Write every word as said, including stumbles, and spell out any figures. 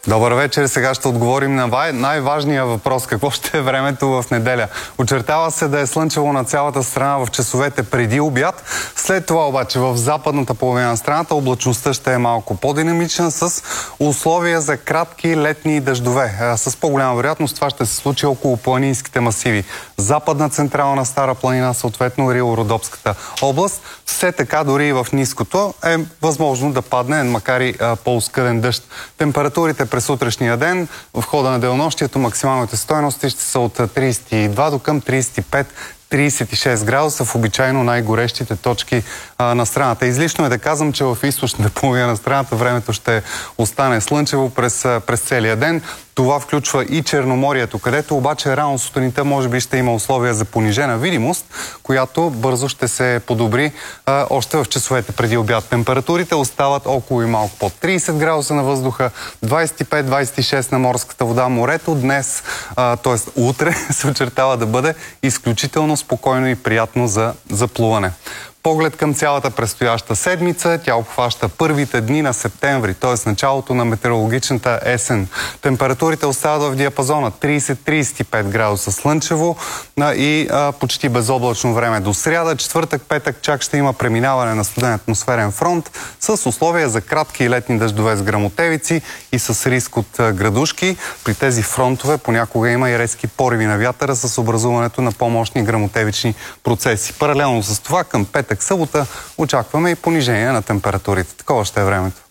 Добър вечер. Сега ще отговорим на най-важния въпрос. Какво ще е времето в неделя? Очертава се да е слънчево на цялата страна в часовете преди обяд. След това обаче в западната половина на страната облачността ще е малко по-динамична с условия за кратки летни дъждове. С по-голяма вероятност това ще се случи около планинските масиви. Западна, централна, Стара планина, съответно Рило-Родопската област. Все така дори и в ниското е възможно да падне, макар и по-оскъден дъжд. Температурите през утрешния ден в хода на денонощието максималните стойности ще са от тридесет и два до към тридесет и пет тридесет и шест градуса в обичайно най-горещите точки а, на страната. Излишно е да казвам, че в източната половина на страната времето ще остане слънчево през, през целия ден. Това включва и Черноморието, където обаче рано сутринта може би ще има условия за понижена видимост, която бързо ще се подобри а, още в часовете преди обяд. Температурите остават около и малко под тридесет градуса на въздуха, двадесет и пет двадесет и шест на морската вода. Морето днес, т.е. утре, се очертава да бъде изключително спокойно и приятно за, за плуване. Поглед към цялата предстояща седмица, тя обхваща първите дни на септември, т.е. началото на метеорологичната есен. Температурите остават в диапазона тридесет до тридесет и пет градуса слънчево и а, почти безоблачно време до сряда. Четвъртък, петък чак ще има преминаване на студен атмосферен фронт с условия за кратки летни дъждове с гръмотевици и с риск от а, градушки. При тези фронтове понякога има и резки пориви на вятъра с образуването на по-мощни гръмотевични процеси. Паралелно с това към петък, събота очакваме и понижение на температурите. Такова ще е времето.